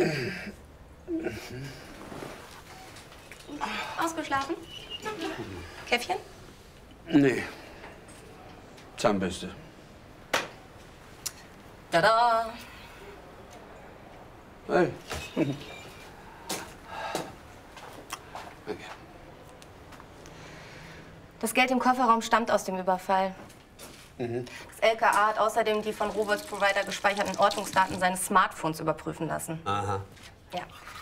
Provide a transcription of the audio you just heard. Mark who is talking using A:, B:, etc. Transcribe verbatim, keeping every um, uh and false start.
A: Ausgeschlafen? Käffchen?
B: Nee. Zahnbürste.
A: Tada!
B: Hey. Danke.
A: Das Geld im Kofferraum stammt aus dem Überfall.
B: Mhm.
A: Das L K A hat außerdem die von Roberts Provider gespeicherten Ortungsdaten seines Smartphones überprüfen lassen.
B: Aha.
A: Ja.